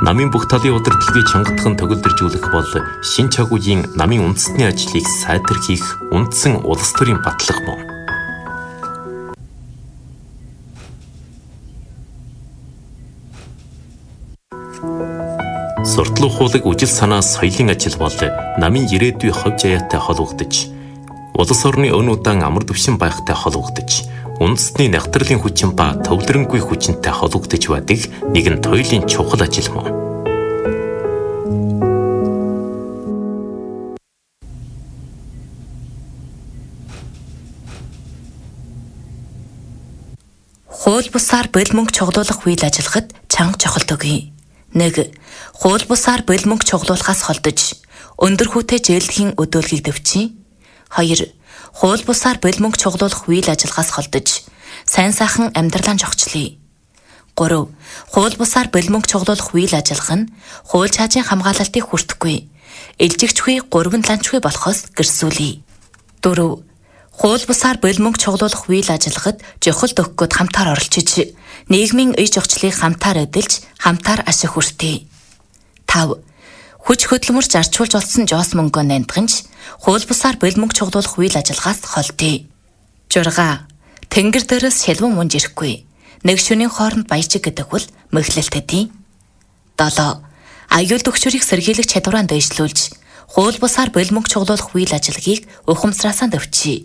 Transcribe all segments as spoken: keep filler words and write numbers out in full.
Намын бүх талын удирдлагыг чангатхан төгөлдржүүлэх бол шин чаг үеийн намын үндэсний ажлыг сайтархийх үндсэн улс төрийн батлага мөн. Суртал ухуулаг үжил санаа соёлын ажил бол намын ирээдүйн ховж аяатай холбогдож, улс орны өн удаан амар түвшин байхтай холбогдож, үндэсний нягтралын хүчин ба төвлөрөнгүй хүчинтэй холбогдож байдаг нэгэн туйлын чухал ажил мөн. Хууль бусаар бэл мөнгө чоглуулах үйл ажиллагад чанга чухал төгье. нэг. Хууль бусаар бэл мөнгө чоглуулахаас холдож өндөр хүүтэй жээлдэхийн өдөөлгийг дэвчий. хоёр. Хууль бусаар бэл мөнгө чоглуулах үйл ажиллагаас холдож сайн сайхан амьдралаа жогчлие. гурав. Хууль бусаар бэл мөнгө чоглуулах үйл ажиллагаа нь хууль чаажийн хамгаалалтыг хүртэхгүй, илжигчгүй гурван ланчгүй болохоос гэрсүүлье. дөрөв. Хууль бусаар бэл мөнгө чоглуулах үйл ажиллагад жохолт өгөхөд хамтаар оролцож, нийгмийн ие жогчлыг хамтаар эдэлж, хамтаар ашиг хүртээ. тав. Хүч хөдөлмөрч арчуулж олсон жоос мөнгөө нандганч, хууль бусаар бэл мөнгө чоглуулах үйл ажиллагаас холдъё. журга. Тэнгэр дээрээс шилбэн мунж ирэхгүй. Нэг шөнийн хооронд баяжиг гэдэг бол мэхлэлтэдий. долоо. Аюул төгчөрийг сэргийлэх чадвараа дэвшлүүлж, хууль бусаар бэл мөнгө чоглуулах үйл ажиллагийг ухамсараасаа дэвчий.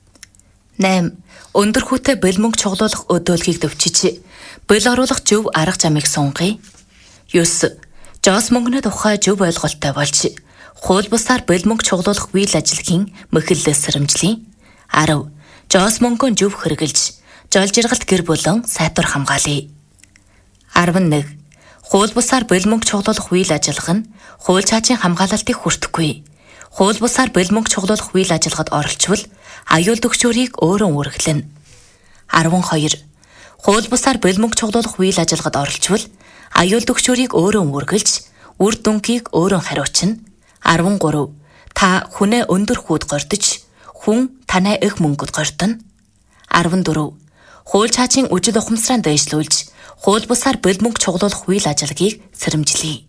найм. Өндөр хүүтэй бэл мөнгө чоглуулах өдөөлгийг дэвчиж, бэл оруулах зөв арга замыг сунгая. ёс. Жоос мөнгөний тухай зөв ойлголттой болж, хууль бусаар бэл мөнгө чоглуулах үйл ажиллагийн мэхэллээс сэрэмжлэе. арав. Жоос мөнгөө зөв хэрэгжилж, жол жиргалт гэр бүлэн сайтар хамгаалъя. арван нэг. Хууль бусаар бэл мөнгө чоглуулах үйл ажиллагаа нь хууль чаажийн хамгаалалтыг хүртэхгүй, хууль бусаар бэл мөнгө чоглуулах үйл ажиллагад оролцвол аюул төгчөрийг өөрөө үргэлэн. арван хоёр. Хууль бусаар бэл мөнгө чоглуулах үйл ажиллагад оролцвол аюул төгчөрийг өөрөө үргэлж, үр дүнгийг өөрөө хариуцна. арван гурав. Та хүнээ өндөр хүүд гордож, хүн танай их мөнгөд гордоно. арван дөрөв. Хууль чаажийн үжил ухамсараа дэвшлүүлж, хууль бусаар бэл мөнгө чоглуулах үйл ажиллагийг сэрэмжлэе.